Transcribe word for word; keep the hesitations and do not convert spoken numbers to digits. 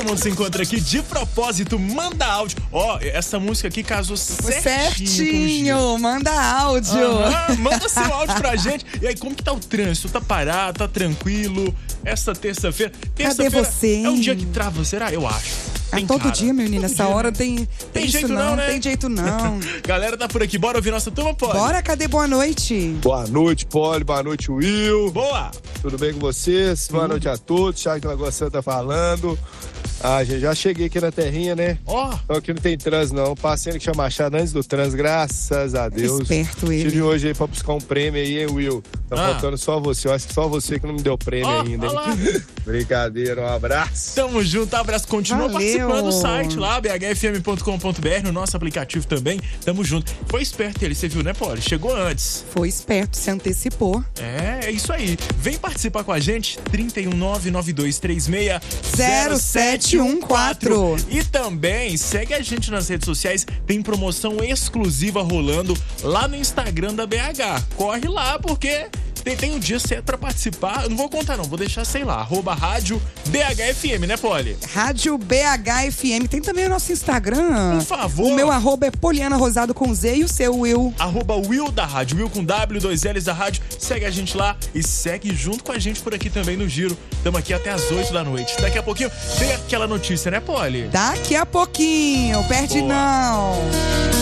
mundo se encontra aqui de propósito. Manda áudio. Ó, oh, essa música aqui casou certinho. Certinho, manda áudio. Uhum, manda seu áudio pra gente. E aí, como que tá o trânsito? Tá parado? Tá tranquilo? Essa terça-feira. Cadê você? É um dia que trava, será? Eu acho. Tem, ah, todo cara. dia, menina, todo essa dia, hora né? tem, tem, tem isso jeito não, não, né? Tem jeito não. Galera tá por aqui, bora ouvir nossa turma, Poli? Bora, cadê boa noite? Boa noite, Poli, boa noite, Will. Boa! Tudo bem com vocês? Boa noite a todos, Thiago Lagoa Santa falando. Ah, gente, já cheguei aqui na terrinha, né? Ó! Oh. Então aqui não tem trânsito não, passei no que chama Machado antes do trânsito, graças a Deus. Esperto ele. Tive hoje aí pra buscar um prêmio aí, hein, Will? Tá ah. faltando só você, eu acho que só você que não me deu prêmio oh, ainda, hein? Brincadeira, um abraço. Tamo junto, abraço. Continua Valeu. participando do site lá, b h f m ponto com ponto b r, no nosso aplicativo também. Tamo junto. Foi esperto ele, você viu, né, Poli? Chegou antes. Foi esperto, se antecipou. É, é isso aí. Vem participar com a gente, trinta e um, nove nove dois três seis, zero sete um quatro. E também segue a gente nas redes sociais, tem promoção exclusiva rolando lá no Instagram da B H. Corre lá, porque... Tem, tem um dia certo pra participar. Eu não vou contar não, vou deixar, sei lá, arroba rádio B H F M, né, Poli? Rádio B H F M. Tem também o nosso Instagram. Por favor. O meu arroba é Poliana Rosado com Z e o seu, Will. Arroba Will da rádio, Will com W, dois L's da rádio. Segue a gente lá e segue junto com a gente por aqui também no Giro. Tamo aqui até as oito da noite. Daqui a pouquinho tem aquela notícia, né, Poli? Daqui a pouquinho, perde Boa. não.